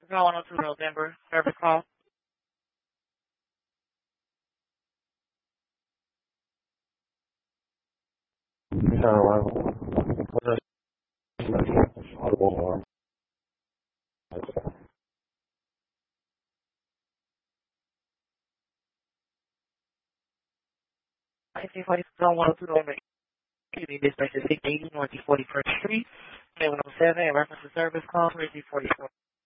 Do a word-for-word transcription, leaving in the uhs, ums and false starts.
Going on to November service call. Carolina. Audible. nineteen forty, going on to November. Dispatch is six eighty North forty-first Street, seven oh seven, in reference to service call, three forty-four.